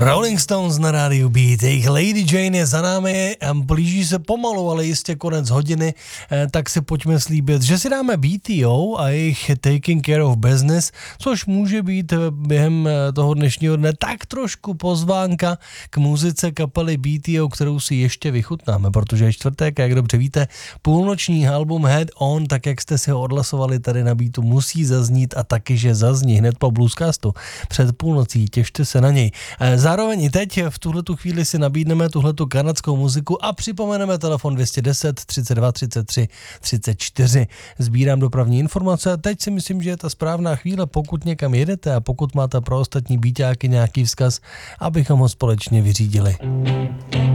Rolling Stones na rádiu Beat, jejich Lady Jane je za námi, blíží se pomalu, ale jistě konec hodiny, tak si pojďme slíbit, že si dáme BTO a jejich Taking Care of Business, což může být během toho dnešního dne tak trošku pozvánka k muzice kapely BTO, kterou si ještě vychutnáme, protože je čtvrtek, jak dobře víte, půlnoční album Head On, tak jak jste si ho odhlasovali tady na Beatu, musí zaznít a taky, že zazní hned po Bluescastu před půlnocí, těšte se na něj. Zároveň i teď v tuhletu chvíli si nabídneme tuhletu kanadskou muziku a připomeneme telefon 210 32 33 34. Sbírám dopravní informace a teď si myslím, že je ta správná chvíle, pokud někam jedete a pokud máte pro ostatní beatáky nějaký vzkaz, abychom ho společně vyřídili.